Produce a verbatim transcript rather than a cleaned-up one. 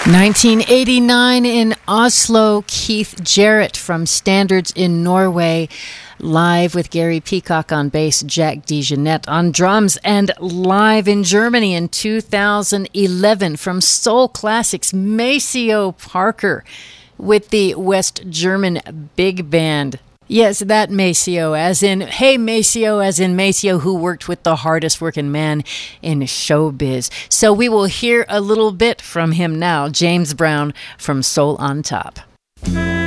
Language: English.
nineteen eighty-nine in Oslo, Keith Jarrett from Standards in Norway, live with Gary Peacock on bass, Jack DeJohnette on drums, and live in Germany in two thousand eleven from Soul Classics, Maceo Parker with the West German Big Band. Yes, that Maceo, as in, hey Maceo, as in Maceo, who worked with the hardest working man in showbiz. So we will hear a little bit from him now, James Brown from Soul on Top.